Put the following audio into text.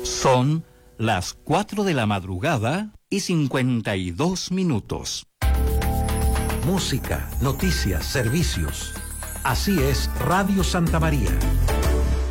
Son las 4 de la madrugada y 52 minutos. Música, noticias, servicios. Así es Radio Santa María.